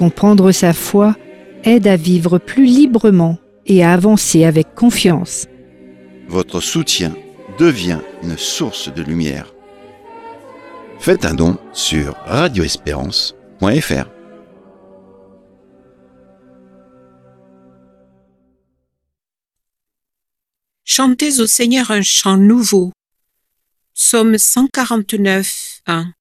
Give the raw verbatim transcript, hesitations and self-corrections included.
Comprendre sa foi aide à vivre plus librement et à avancer avec confiance. Votre soutien devient une source de lumière. Faites un don sur radio espérance point f r. Chantez au Seigneur un chant nouveau. Psaume cent quarante-neuf, un.